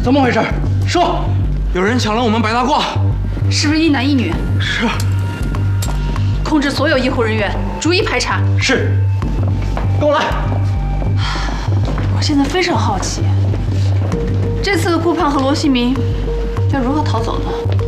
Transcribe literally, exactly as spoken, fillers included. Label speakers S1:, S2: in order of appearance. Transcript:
S1: 怎么回事？说。
S2: 有人抢了我们白大褂，
S3: 是不是一男一女？
S1: 是。
S3: 控制所有医护人员，逐一排查。
S1: 是。跟我来。
S3: 我现在非常好奇，这次顾胖和罗新明要如何逃走呢？